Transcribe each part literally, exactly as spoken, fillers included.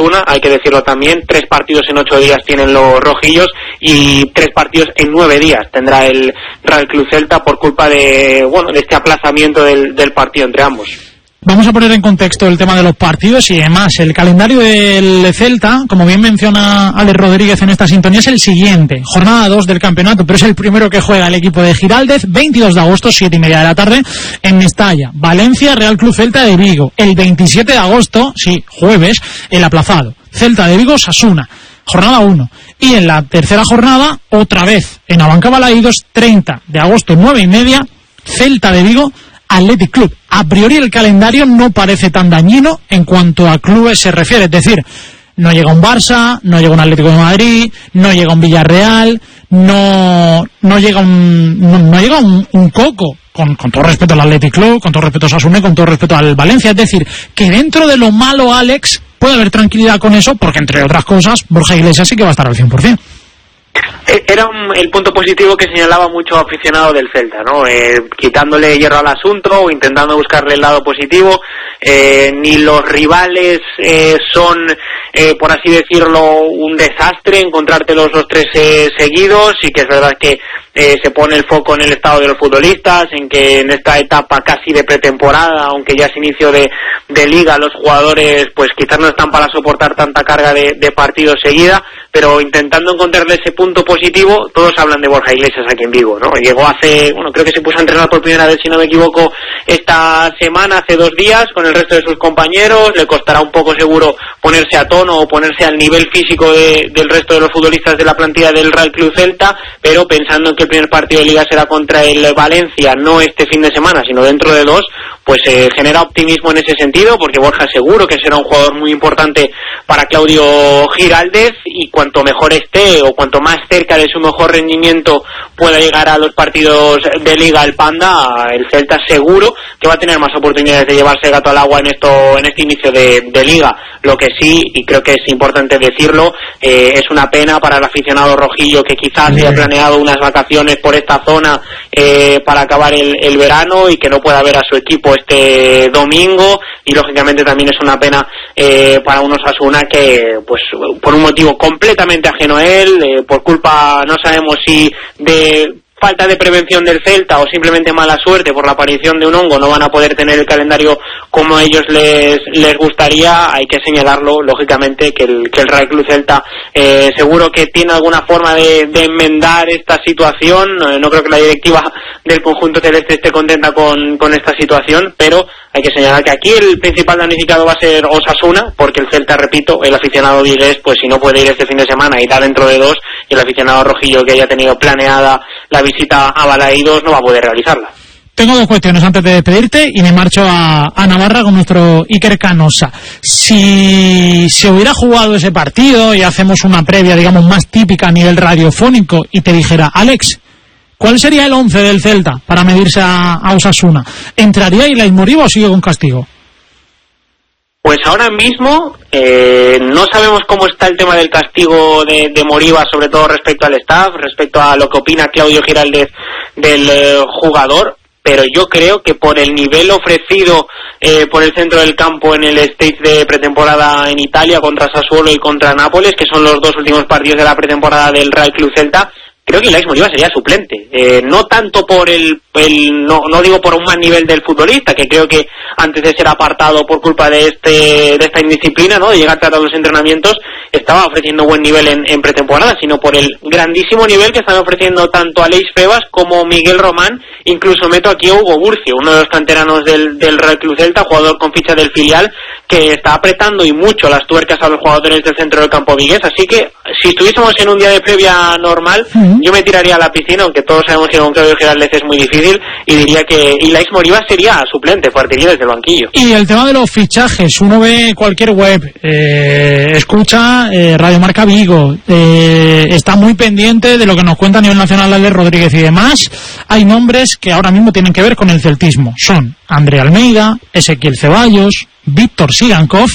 Osasuna, hay que decirlo también, tres partidos en ocho días tienen los rojillos y tres partidos en nueve días tendrá el Real Club Celta por culpa de, bueno, de este aplazamiento del, del partido entre ambos. Vamos a poner en contexto el tema de los partidos y demás. El calendario del Celta, como bien menciona Alex Rodríguez en esta sintonía, es el siguiente. Jornada dos del campeonato, pero es el primero que juega el equipo de Giraldez, veintidós de agosto, siete y media de la tarde, en Mestalla. Valencia, Real Club Celta de Vigo. El veintisiete de agosto, sí, jueves, el aplazado. Celta de Vigo, Osasuna. Jornada uno. Y en la tercera jornada, otra vez, en Abanca Balaídos, treinta de agosto, nueve y media, Celta de Vigo, Athletic Club. A priori el calendario no parece tan dañino en cuanto a clubes se refiere, es decir, no llega un Barça, no llega un Atlético de Madrid, no llega un Villarreal, no no llega un no, no llega un, un Coco, con, con todo respeto al Athletic Club, con todo respeto a Osasuna, con todo respeto al Valencia, es decir, que dentro de lo malo, Alex, puede haber tranquilidad con eso, porque entre otras cosas, Borja Iglesias sí que va a estar al cien por ciento. Era un, el punto positivo que señalaba mucho aficionado del Celta, ¿no? Eh, quitándole hierro al asunto o intentando buscarle el lado positivo. Eh, ni los rivales eh, son, eh, por así decirlo, un desastre encontrártelos los tres eh, seguidos. Sí que es verdad que eh, se pone el foco en el estado de los futbolistas, en que en esta etapa casi de pretemporada, aunque ya es inicio de, de liga, los jugadores pues quizás no están para soportar tanta carga de, de partidos seguida, pero intentando encontrarle ese punto positivo, todos hablan de Borja Iglesias aquí en Vigo, ¿no? Llegó hace, bueno, creo que se puso a entrenar por primera vez, si no me equivoco, esta semana, hace dos días, con el resto de sus compañeros. Le costará un poco seguro ponerse a tono o ponerse al nivel físico de, del resto de los futbolistas de la plantilla del Real Club Celta, pero pensando en que el primer partido de liga será contra el Valencia, no este fin de semana, sino dentro de dos, pues eh, genera optimismo en ese sentido, porque Borja seguro que será un jugador muy importante para Claudio Giraldez, y cuanto mejor esté o cuanto más cerca de su mejor rendimiento pueda llegar a los partidos de liga el Panda, el Celta seguro que va a tener más oportunidades de llevarse el gato al agua en esto, en este inicio de, de liga. Lo que sí, y creo que es importante decirlo, eh, es una pena para el aficionado rojillo que quizás haya planeado unas vacaciones por esta zona eh, para acabar el, el verano y que no pueda ver a su equipo este domingo, y lógicamente también es una pena eh, para un Osasuna que, pues por un motivo completamente ajeno a él, eh, por culpa, no sabemos si de falta de prevención del Celta o simplemente mala suerte por la aparición de un hongo, no van a poder tener el calendario como a ellos les les gustaría. Hay que señalarlo, lógicamente, que el, que el Real Club Celta eh, seguro que tiene alguna forma de, de enmendar esta situación. No, no creo que la directiva del conjunto celeste esté contenta con, con esta situación, pero hay que señalar que aquí el principal damnificado va a ser Osasuna, porque el Celta, repito, el aficionado vigués, pues si no puede ir este fin de semana, irá dentro de dos, y el aficionado rojillo que haya tenido planeada la visita a Balaídos no va a poder realizarla. Tengo dos cuestiones antes de despedirte y me marcho a, a Navarra con nuestro Iker Canosa. Si se hubiera jugado ese partido y hacemos una previa, digamos, más típica a nivel radiofónico, y te dijera, Alex, ¿cuál sería el once del Celta para medirse a, a Osasuna? ¿Entraría Ilais Moriba o sigue con castigo? Pues ahora mismo eh, no sabemos cómo está el tema del castigo de, de Moriba, sobre todo respecto al staff, respecto a lo que opina Claudio Giraldez del eh, jugador, pero yo creo que por el nivel ofrecido eh, por el centro del campo en el stage de pretemporada en Italia contra Sassuolo y contra Nápoles, que son los dos últimos partidos de la pretemporada del Real Club Celta, creo que Ilais Moriba sería suplente, eh, no tanto por el, el no, no digo por un mal nivel del futbolista, que creo que antes de ser apartado por culpa de este de esta indisciplina, ¿no?, de llegar tarde a los entrenamientos, estaba ofreciendo buen nivel en, en pretemporada, sino por el grandísimo nivel que están ofreciendo tanto Aleix Febas como Miguel Román. Incluso meto aquí a Hugo Burcio, uno de los canteranos del, del Real Club Celta, jugador con ficha del filial, que está apretando y mucho las tuercas a los jugadores del centro del campo vigués. Así que si estuviésemos en un día de previa normal, uh-huh, yo me tiraría a la piscina, aunque todos sabemos que con Claudio Giraldez es muy difícil, y diría que Ilais Moriba sería suplente, partiría desde el banquillo. Y el tema de los fichajes, uno ve cualquier web, eh, escucha eh, Radio Marca Vigo, eh, está muy pendiente de lo que nos cuenta a nivel nacional Alex Rodríguez y demás. Hay nombres que ahora mismo tienen que ver con el celtismo. Son André Almeida, Ezequiel Ceballos, Víctor Sigankov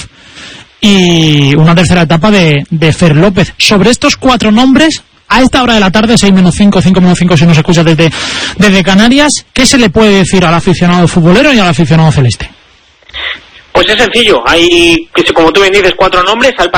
y una tercera etapa de, de Fer López. Sobre estos cuatro nombres, a esta hora de la tarde, seis menos cinco, cinco menos cinco si nos escuchas desde, desde Canarias, ¿qué se le puede decir al aficionado futbolero y al aficionado celeste? Pues es sencillo, hay, como tú bien dices, cuatro nombres. Al